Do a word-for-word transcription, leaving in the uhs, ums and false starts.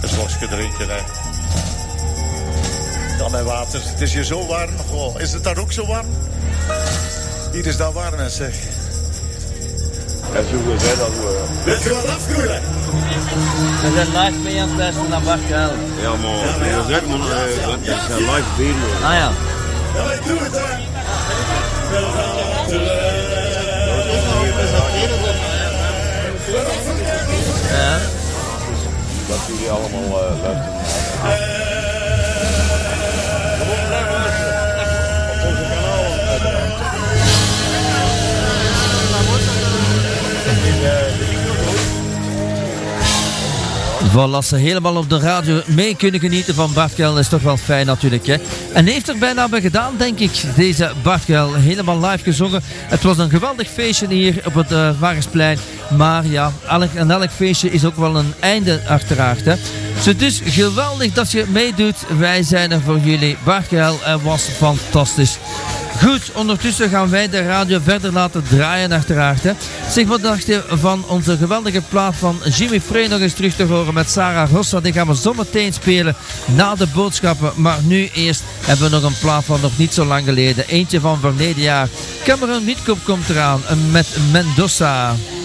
een slokje drinken, hè. Ja, met water. Het is hier zo warm. Oh, is het daar ook zo warm? Hier is dat warm, hè, zeg. En zo gezegd dat we... Wilt je wat afkoelen? We zijn live mee aan het testen naar Bartgel. Ja, maar je zegt man, het is een live video. Ah ja. Ja, ik doe het, hè. Ja. Dat jullie allemaal uh, luisteren. Op onze kanaal uiteraard. Voilà, ze helemaal op de radio mee kunnen genieten van Bart Kuil is toch wel fijn natuurlijk, hè. En heeft er bijna bij gedaan, denk ik, deze Bart Kuil. Helemaal live gezongen. Het was een geweldig feestje hier op het uh, Wagensplein. Maar ja, elk, aan elk feestje is ook wel een einde uiteraard, hè. Dus dus geweldig dat je meedoet. Wij zijn er voor jullie. Bart Kuil uh, was fantastisch. Goed, ondertussen gaan wij de radio verder laten draaien uiteraard, hè. Zeg, wat dacht je van onze geweldige plaat van Jimmy Frey nog eens terug te horen met Sarah Rossa? Die gaan we zo meteen spelen na de boodschappen. Maar nu eerst hebben we nog een plaat van nog niet zo lang geleden. Eentje van verleden jaar. Cameron Midcomb komt eraan met Mendoza.